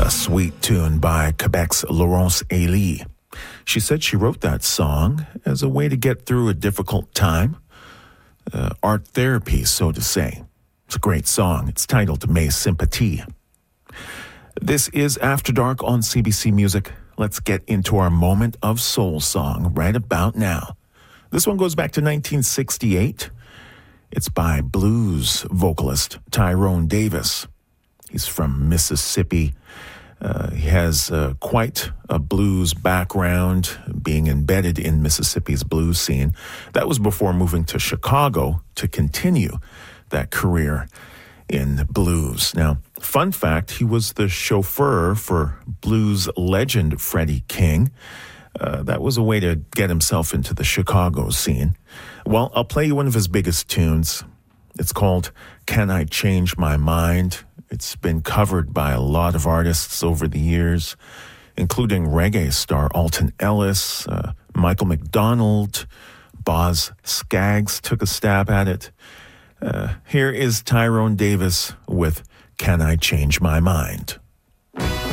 A sweet tune by Quebec's Laurence Elie. She said she wrote that song as a way to get through a difficult time. Art therapy, so to say. It's a great song. It's titled Mes Sympathies. This is After Dark on CBC Music. Let's get into our moment of soul song right about now. This one goes back to 1968. It's by blues vocalist Tyrone Davis. He's from Mississippi. He has quite a blues background, being embedded in Mississippi's blues scene. That was before moving to Chicago to continue that career in blues. Now, fun fact, he was the chauffeur for blues legend Freddie King. That was a way to get himself into the Chicago scene. Well, I'll play you one of his biggest tunes. It's called Can I Change My Mind? It's been covered by a lot of artists over the years, including reggae star Alton Ellis, Michael McDonald, Boz Scaggs took a stab at it. Here is Tyrone Davis with Can I Change My Mind?